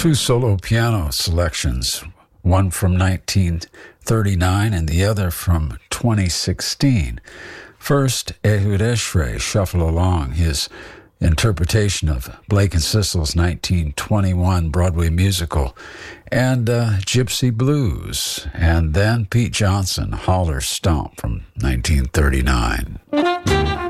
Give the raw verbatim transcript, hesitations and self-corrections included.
two solo piano selections, one from nineteen thirty-nine and the other from twenty sixteen. First, Ehud Eshray, Shuffle Along, his interpretation of Blake and Sissel's nineteen twenty-one Broadway musical, and uh, Gypsy Blues, and then Pete Johnson, Holler Stomp from nineteen thirty-nine.